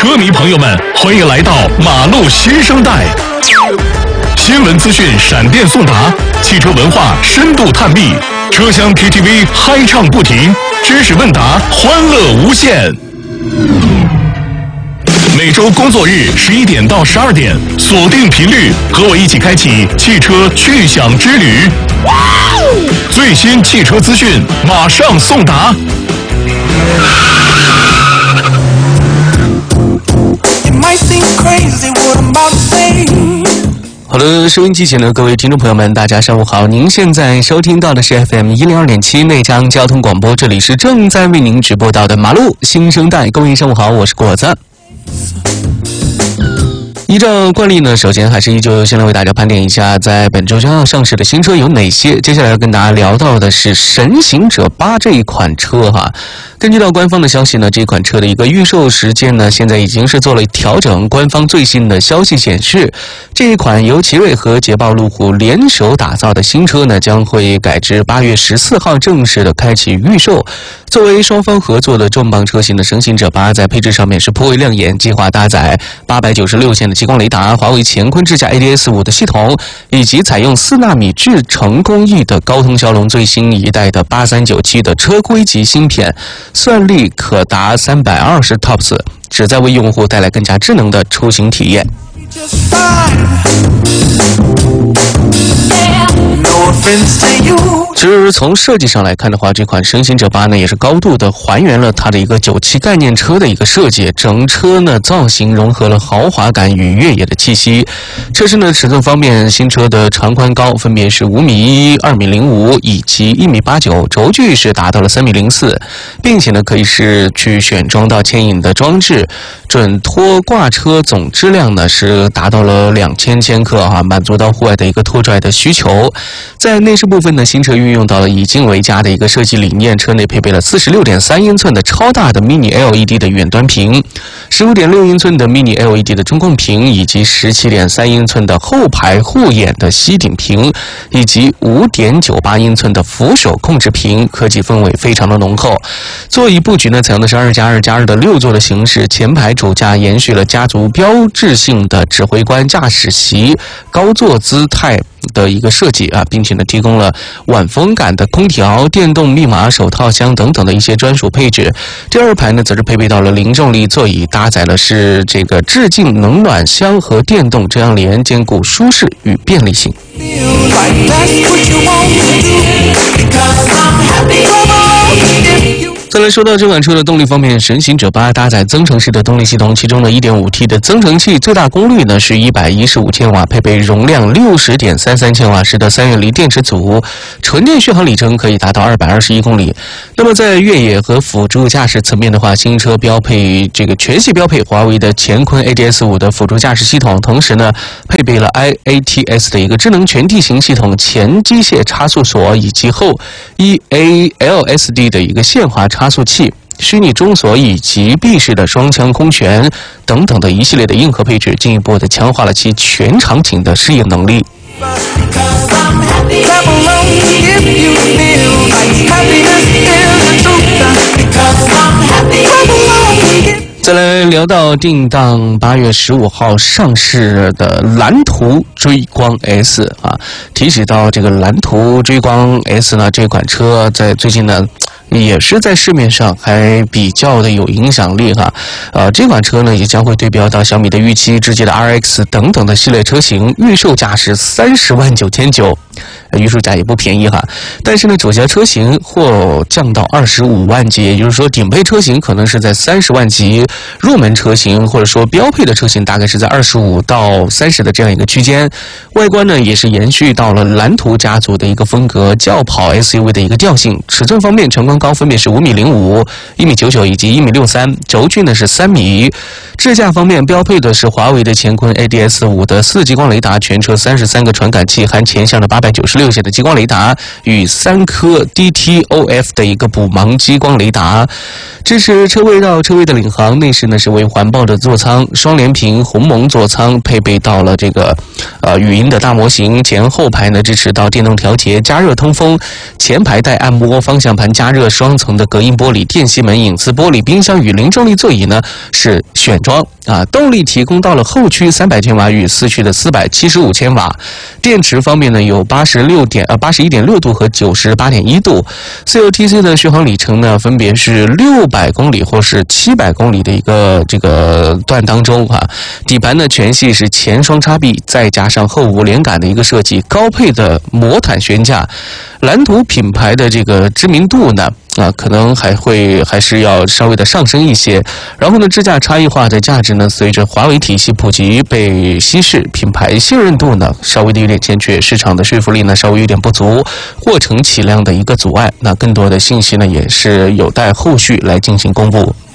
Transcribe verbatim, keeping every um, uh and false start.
车迷朋友们，欢迎来到马路新生代。新闻资讯闪电送达，汽车文化深度探秘，车厢 K T V 嗨唱不停，知识问答欢乐无限。每周工作日十一点到十二点，锁定频率，和我一起开启汽车趣享之旅。最新汽车资讯马上送达。 好的，收音机前的各位听众朋友们，大家上午好！您现在收听到的是 F M 一零二点七内江交通广播，这里是正在为您直播到的马路新生代。各位上午好，我是果子。依照惯例呢，首先还是依旧先来为大家盘点一下在本周将要上市的新车有哪些。接下来要跟大家聊到的是神行者八这一款车哈。根据到官方的消息呢，这款车的一个预售时间呢，现在已经是做了调整。官方最新的消息显示，这一款由奇瑞和捷豹路虎联手打造的新车呢，将会改至八月十四号正式的开启预售。作为双方合作的重磅车型的神行者八，在配置上面是颇为亮眼，计划搭载八百九十六线的激光雷达、华为乾坤智驾 A D S 五的系统，以及采用四纳米制程工艺的高通骁龙最新一代的八三九七的车规级芯片，算力可达三百二十 T O P S， 旨在为用户带来更加智能的出行体验。其实从设计上来看的话，这款神行者八呢也是高度的还原了它的一个九七概念车的一个设计，整车呢造型融合了豪华感与越野的气息。车身呢尺寸方面，新车的长宽高分别是五米一、二米零五以及一米八九，轴距是达到了三米零四，并且呢可以是去选装到牵引的装置，准拖挂车总质量呢是达到了两千千克啊，满足到户外的一个拖拽的需求。在内饰部分呢，新车运用到了以静为家的一个设计理念，车内配备了 四十六点三英寸的超大的 Mini L E D 的远端屏， 十五点六英寸的 Mini L E D 的中控屏，以及 十七点三英寸的后排护眼的吸顶屏，以及 五点九八英寸的扶手控制屏，科技氛围非常的浓厚。座椅布局呢，采用的是二加二加二的六座的形式，前排主驾延续了家族标志性的指挥官驾驶席高坐姿态的一个设计啊，并且呢提供了晚风感的空调、电动密码手套箱等等的一些专属配置。第二排呢则是配备到了零重力座椅，搭载了是这个致敬冷暖箱和电动遮阳帘，兼顾舒适与便利性。再来说到这款车的动力方面，神行者八搭载增程式的动力系统，其中的 一点五 T 的增程器最大功率呢是一百一十五千瓦，配备容量 六十点三三千瓦时的三元锂电池组，纯电续航里程可以达到二百二十一公里。那么在越野和辅助驾驶层面的话，新车标配这个全系标配华为的乾坤 A D S 五的辅助驾驶系统，同时呢配备了 I A T S 的一个智能全地形系统、前机械差速锁以及后 E A L S D 的一个限滑差速器、虚拟中锁以及闭式的双腔空悬等等的一系列的硬核配置，进一步的强化了其全场景的适应能力。再来聊到定档八月十五号上市的蓝图追光 S 啊，提起到这个蓝图追光 S 呢，这款车在最近呢也是在市面上还比较的有影响力哈，呃，这款车呢也将会对标到小米的预期、智界的 R X 等等的系列车型，预售价是三十万九千九。预售价也不便宜哈，但是呢，主销车型或降到二十五万级，也就是说，顶配车型可能是在三十万级，入门车型或者说标配的车型大概是在二十五到三十的这样一个区间。外观呢，也是延续到了蓝图家族的一个风格，轿跑 S U V 的一个调性。尺寸方面，全宽高分别是五米零五、一米九九以及一米六三，轴距呢是三米。智驾方面，标配的是华为的乾坤 A D S 五的四激光雷达，全车三十三个传感器，含前向的八百九十六。 六线的激光雷达与三颗 D T O F 的一个补盲激光雷达，支持车位绕车位的领航。内饰呢是为环抱的座舱，双联屏鸿蒙座舱，配备到了这个呃语音的大模型。前后排呢支持到电动调节、加热通风，前排带按摩，方向盘加热，双层的隔音玻璃、电吸门、隐私玻璃，冰箱与零重力座椅呢是选装啊。动力提供到了后驱三百千瓦与四驱的四百七十五千瓦。电池方面呢有八十六点呃八十一点六度和九十八点一度。C L T C 的续航里程呢分别是六百公里或是七百公里的一个这个段当中啊。底盘呢全系是前双叉臂，再加上后无连杆的一个设计，高配的魔毯悬架。蓝图品牌的这个知名度呢啊，可能还会还是要稍微的上升一些。然后呢，支架差异化的价值呢，随着华为体系普及被稀释，品牌信任度呢稍微的有点欠缺，市场的说服力呢稍微有点不足，货成起量的一个阻碍。那更多的信息呢，也是有待后续来进行公布。